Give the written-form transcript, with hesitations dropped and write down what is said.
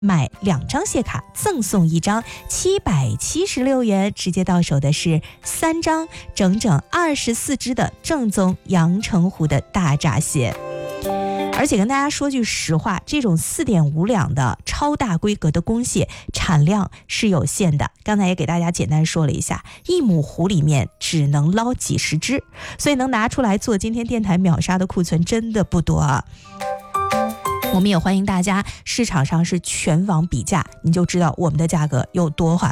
买2张谢卡赠送1张，776元，直接到手的是3张，整整24只的正宗阳澄湖的大闸蟹。而且跟大家说句实话，这种4.5两的超大规格的公蟹产量是有限的，刚才也给大家简单说了一下，1亩湖里面只能捞几十只，所以能拿出来做今天电台秒杀的库存真的不多啊。我们也欢迎大家市场上是全网比价，你就知道我们的价格有多划